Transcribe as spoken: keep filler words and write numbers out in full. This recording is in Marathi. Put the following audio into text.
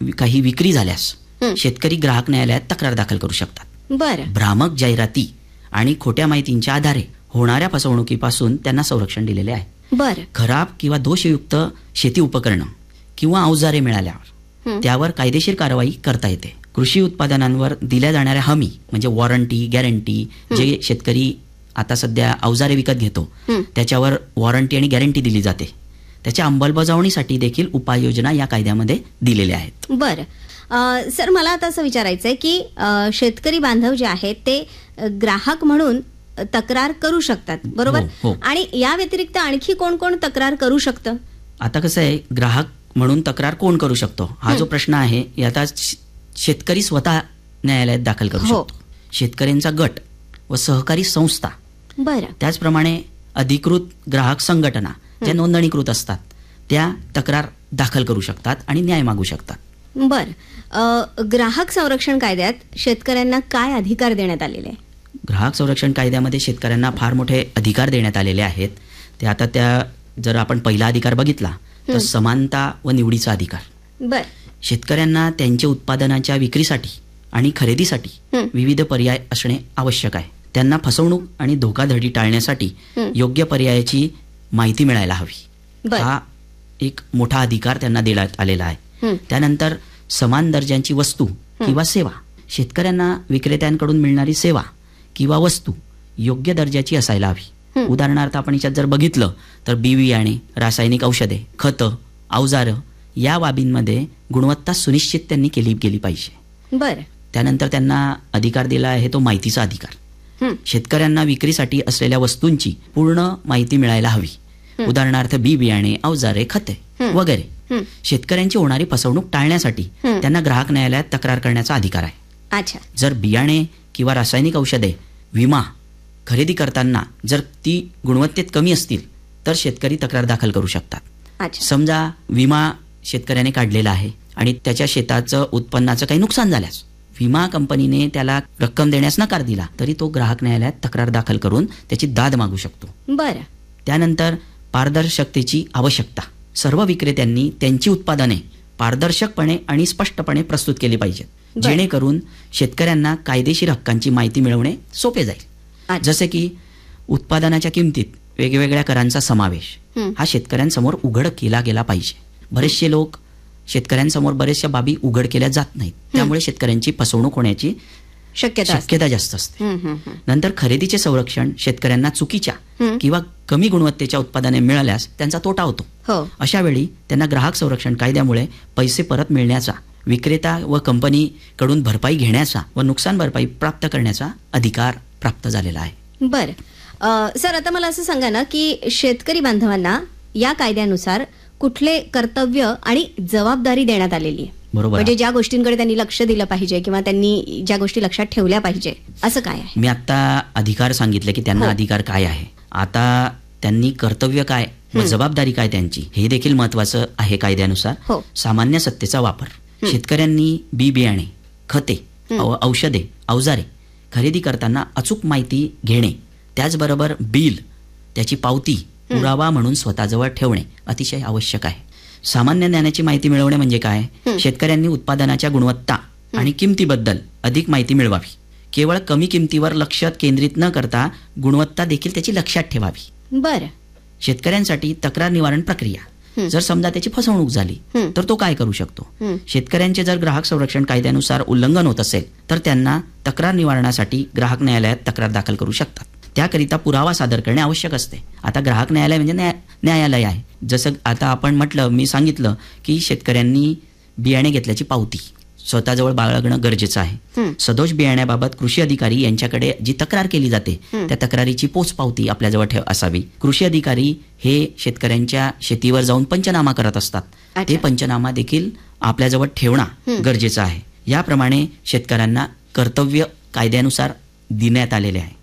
काही विक्री झाल्यास शेतकरी ग्राहक न्यायालयात तक्रार दाखल करू शकतात. बरं. भ्रामक जाहिराती आणि खोट्या माहितींच्या आधारे होणाऱ्या फसवणुकीपासून त्यांना संरक्षण दिलेले आहे. बरं. खराब किंवा दोषयुक्त शेती उपकरणं किंवा अवजारे मिळाल्यावर त्यावर कायदेशीर कारवाई करता येते. कृषी उत्पादनांवर दिल्या जाणाऱ्या हमी म्हणजे वॉरंटी, गॅरंटी, जे शेतकरी आता सध्या अवजारे विकत घेतो त्याच्यावर वॉरंटी आणि गॅरंटी दिली जाते, त्याच्या अंमलबजावणीसाठी देखील उपाययोजना या कायद्यामध्ये दिलेल्या आहेत. बरं सर, मला आता असं विचारायचं आहे की शेतकरी बांधव जे आहेत ते ग्राहक म्हणून तक्रार करू शकतात, बरोबर? हो, हो. आणि या व्यतिरिक्त आणखी कोण कोण तक्रार करू शकतं? आता कसं आहे, ग्राहक म्हणून तक्रार कोण करू शकतो हा जो प्रश्न आहे, आता शेतकरी स्वतः न्यायालयात दाखल करू हो. शकतो. शेतकऱ्यांचा गट व सहकारी संस्था, बरं, त्याचप्रमाणे अधिकृत ग्राहक संघटना ज्या नोंदणीकृत असतात त्या तक्रार दाखल करू शकतात आणि न्याय मागू शकतात. बरं, ग्राहक संरक्षण कायद्यात शेतकऱ्यांना काय अधिकार देण्यात आलेले आहे? ग्राहक संरक्षण कायद्यामध्ये शेतकऱ्यांना फार मोठे अधिकार देण्यात आलेले आहेत. ते आता त्या जर आपण पहिला अधिकार बघितला तर समानता व निवडीचा अधिकार. बरं. शेतकऱ्यांना त्यांच्या उत्पादनाच्या विक्रीसाठी आणि खरेदीसाठी विविध पर्याय असणे आवश्यक आहे. त्यांना फसवणूक आणि धोकाधडी टाळण्यासाठी योग्य पर्यायाची माहिती मिळायला हवी. हा एक मोठा अधिकार त्यांना देण्यात आलेला आहे. त्यानंतर समान दर्जाची वस्तू किंवा सेवा, शेतकऱ्यांना विक्रेत्यांकडून मिळणारी सेवा किंवा वस्तू योग्य दर्जाची असायला हवी. उदाहरणार्थ आपण याच्यात जर बघितलं तर बी बियाणे, रासायनिक औषधे, खतं, अवजारं या बाबींमध्ये गुणवत्ता सुनिश्चित त्यांनी केली गेली पाहिजे. बरं. त्यानंतर त्यांना अधिकार दिला आहे तो माहितीचा अधिकार. शेतकऱ्यांना विक्रीसाठी असलेल्या वस्तूंची पूर्ण माहिती मिळायला हवी. उदाहरणार्थ बी बियाणे, अवजारे, खते वगैरे. शेतकऱ्यांची होणारी फसवणूक टाळण्यासाठी त्यांना ग्राहक न्यायालयात तक्रार करण्याचा अधिकार आहे. अच्छा. जर बियाणे किंवा रासायनिक औषधे, विमा खरेदी करताना जर ती गुणवत्तेत कमी असतील तर शेतकरी तक्रार दाखल करू शकतात. अच्छा. समजा विमा शेतकऱ्याने काढलेला आहे आणि त्याच्या शेताचं उत्पन्नाचं काही नुकसान झाल्यास विमा कंपनीने त्याला रक्कम देण्यास नकार दिला तरी तो ग्राहक न्यायालयात तक्रार दाखल करून त्याची दाद मागू शकतो. बरं. त्यानंतर पारदर्शकतेची आवश्यकता. सर्व विक्रेत्यांनी त्यांची उत्पादने पारदर्शकपणे आणि स्पष्टपणे प्रस्तुत केली पाहिजेत, जेणेकरून शेतकऱ्यांना कायदेशीर हक्कांची माहिती मिळवणे सोपे जाईल. जसे की उत्पादनाच्या किमतीत वेगवेगळ्या करांचा समावेश हा शेतकऱ्यांसमोर उघड केला गेला पाहिजे. बरेचसे लोक शेतकऱ्यांसमोर बरेचशा बाबी उघड केल्या जात नाहीत, त्यामुळे शेतकऱ्यांची फसवणूक होण्याची शक्यता शक्यता जास्त असते. नंतर खरेदीचे संरक्षण. शेतकऱ्यांना चुकीच्या किंवा कमी गुणवत्तेच्या उत्पादने मिळाल्यास त्यांचा तोटा होतो. अशा वेळी त्यांना ग्राहक संरक्षण कायद्यामुळे पैसे परत मिळण्याचा, विक्रेता व कंपनीकडून भरपाई घेण्याचा व नुकसान भरपाई प्राप्त करण्याचा अधिकार प्राप्त झालेला आहे. बरं सर, आता मला असं सांगा ना की शेतकरी बांधवांना या कायद्यानुसार कुठले कर्तव्य आणि जबाबदारी देण्यात आलेली आहे? बरोबर. म्हणजे ज्या गोष्टींकडे त्यांनी लक्ष दिलं पाहिजे किंवा त्यांनी ज्या गोष्टी लक्षात ठेवल्या पाहिजे असं काय आहे? मी आता अधिकार सांगितले की त्यांना अधिकार काय आहे. आता त्यांनी कर्तव्य काय व जबाबदारी काय त्यांची हे देखील महत्वाचं आहे कायद्यानुसार. सामान्य सत्तेचा वापर. शेतकऱ्यांनी बी बियाणे, खते, औषधे, अवजारे खरेदी करताना अचूक माहिती घेणे, त्याचबरोबर बिल, त्याची पावती, पुरावा म्हणून स्वतःजवळ ठेवणे अतिशय आवश्यक आहे. सामान्य ज्ञानाची माहिती मिळवणे म्हणजे काय? शेतकऱ्यांनी उत्पादनाच्या गुणवत्ता आणि किमतीबद्दल अधिक माहिती मिळवावी. केवळ कमी किमतीवर लक्ष केंद्रित न करता गुणवत्ता देखील त्याची लक्षात ठेवावी. बरं. शेतकऱ्यांसाठी तक्रार निवारण प्रक्रिया. जर समजा त्याची फसवणूक झाली तर तो काय करू शकतो? शेतकऱ्यांचे जर ग्राहक संरक्षण कायद्यानुसार उल्लंघन होत असेल तर त्यांना तक्रार निवारणासाठी ग्राहक न्यायालयात तक्रार दाखल करू शकतात. त्याकरिता पुरावा सादर करणे आवश्यक असते. आता ग्राहक न्यायालय म्हणजे न्याय न्यायालय आहे. जसं आता आपण म्हटलं, मी सांगितलं की शेतकऱ्यांनी बियाणे घेतल्याची पावती स्वतःजवळ बाळगणं गरजेचं आहे. सदोष बियाण्याबाबत कृषी अधिकारी यांच्याकडे जी तक्रार केली जाते त्या तक्रारीची पोचपावती आपल्याजवळ ठेव असावी. कृषी अधिकारी हे शेतकऱ्यांच्या शेतीवर जाऊन पंचनामा करत असतात. ते पंचनामा देखील आपल्याजवळ ठेवणं गरजेचं आहे. याप्रमाणे शेतकऱ्यांना कर्तव्य कायद्यानुसार देण्यात आलेले आहे.